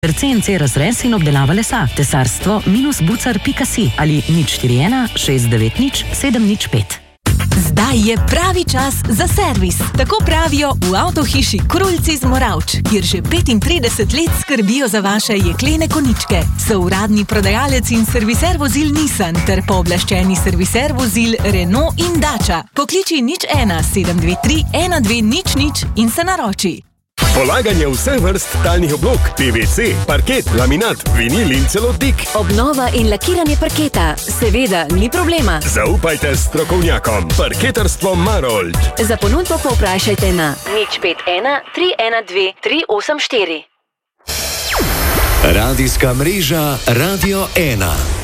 CNC razrez in obdelava lesa. tesarstvo-bucar.si ali 041 690 705. Zdaj je pravi čas za servis. Tako pravijo v avtohiši Kruljci z Moravč, kjer že 35 let skrbijo za vaše jeklene koničke. So uradni prodajalec in serviser vozil Nissan ter pooblaščeni serviser vozil Renault in Dacia. Pokliči 01 723 1200 in se naroči. Polaganje vseh vrst talnih oblog, PVC, parket, laminat, vinil in celo dik. Obnova in lakiranje parketa, seveda ni problema. Zaupajte strokovnjakom. Parketarstvo Marolt. Za ponudbo povprašajte na 051 312 384. Radijska mreža Radio 1.